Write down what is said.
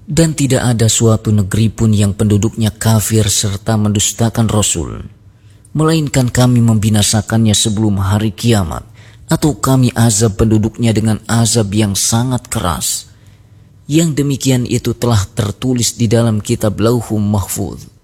Dan tidak ada suatu negeri pun yang penduduknya kafir serta mendustakan Rasul, melainkan kami membinasakannya sebelum hari kiamat, atau kami azab penduduknya dengan azab yang sangat keras. Yang demikian itu telah tertulis di dalam kitab Lauhul Mahfuz.